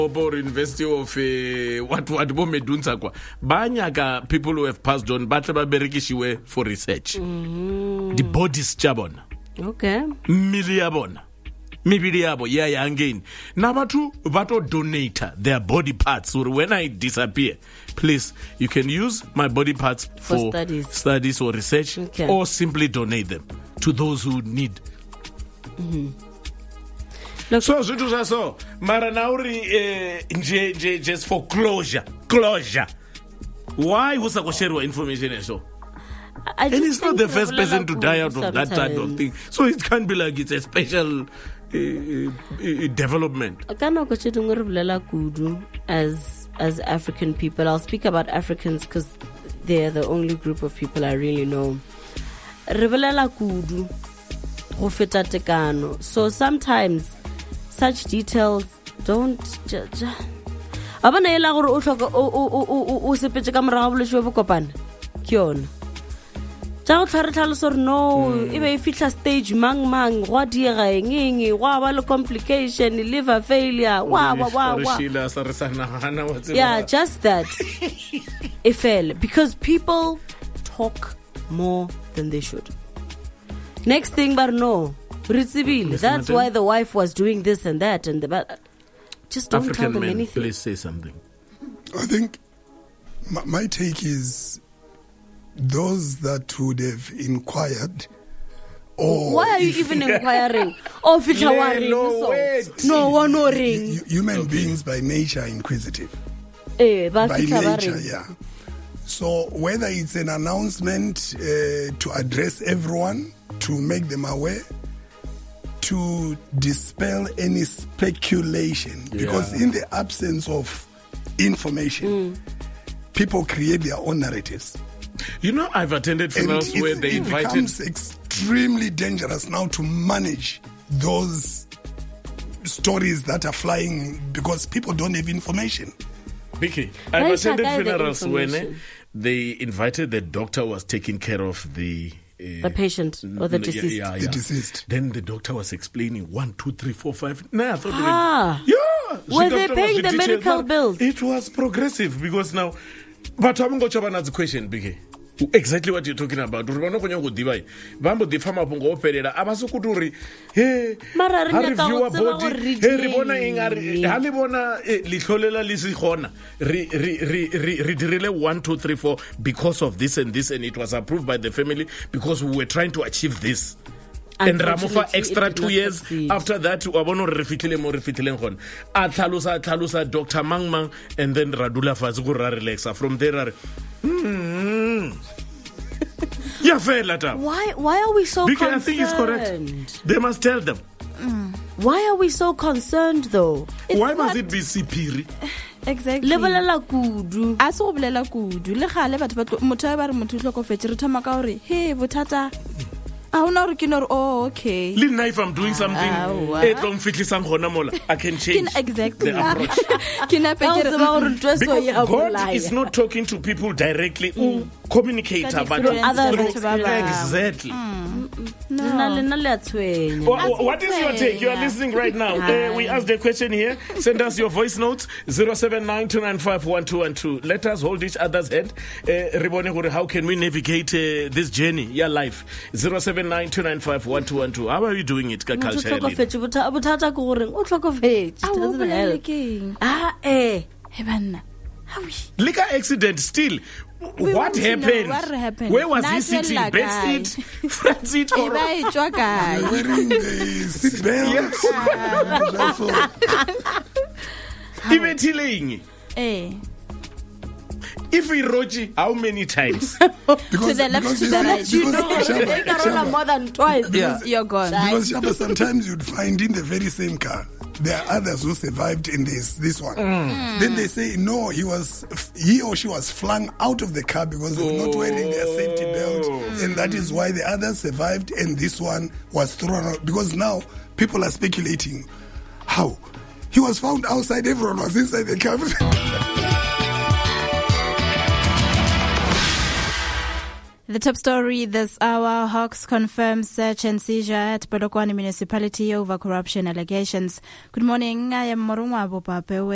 Or University of what bo medunsa kwa banyaka people who have passed on batle ba berekishiwe for research. The bodies chabona. Okay. Mili ya bona. Mibili yabo ya yangeni. Na batu bato donate their body parts. So when I disappear, please, you can use my body parts for studies or research, or simply donate them to those who need. Look, so mara nauri just for closure. Why was a information and so? And it's not the first person to die out of that type of thing. So it can't be like it's a special development. As African people, I'll speak about Africans because they're the only group of people I really know. So sometimes such details don't judge. No, if I feel a stage mang what dear complication, liver failure, yeah, just that. It fell because people talk more than they should. Next thing, but no, that's why the wife was doing this and that, and just don't African tell them men, anything. Please say something. I think my take is those that would have inquired. Why are you even inquiring? Human beings by nature are inquisitive. By nature, yeah. So whether it's an announcement to address everyone, to make them aware, to dispel any speculation, because in the absence of information, people create their own narratives. You know, I've attended funerals where they invited. It becomes extremely dangerous now to manage those stories that are flying because people don't have information. Vicky, I've attended funerals when they invited the doctor was taking care of the patient or the deceased. The deceased. Then the doctor was explaining 1, 2, 3, 4, 5. Nah, I thought were they paying the medical bills? It was progressive because now. But I'm going to ask a question, Biggie. Exactly what you're talking about. Vambo di fama pongo operera abasukuduri he reviewer body he ribona ingari halibona lihlolela lisihona re dirile 1 2 3 4 because of this and this, and it was approved by the family because we were trying to achieve this. And Ramofa extra 2 years succeed. After that, wabono refitile hon. Athalusa Dr. Mangmang, and then Radula Fazugura relaxa. From there, yeah, fair letter. Why are we so concerned? I think it's correct. They must tell them. Why are we so concerned though? Why must it be Sipiri? Exactly. Lebelela kudu. Aso bolela kudu. Le gale batho ba motho ba re motho tlhokofetse re thoma ka hore he bothata. Oh, okay. If I'm doing something, I can change exactly. the approach. Because God is not talking to people directly who communicate about others. Exactly. No. What is your take? You are listening right now. We asked the question here. Send us your voice notes 079-295-1212. Let us hold each other's hand. How can we navigate this journey, your life? 079-295-1212. How are you doing it, Liquor accident still. What happened? Where was he sitting? Bed seat? Front seat? Or wearing the seatbelt? Even tilling. If we roji, how many times? To the left, to the right. You know, more than twice. You're gone. Because sometimes you'd find in the very same car, there are others who survived in this one. Then they say, no, he or she was flung out of the car because they were not wearing their safety belt. And that is why the others survived and this one was thrown out. Because now people are speculating. How? He was found outside, everyone was inside the car. The top story this hour, Hawks confirms search and seizure at Polokwane municipality over corruption allegations. Good morning, I am Morungwa Bopape.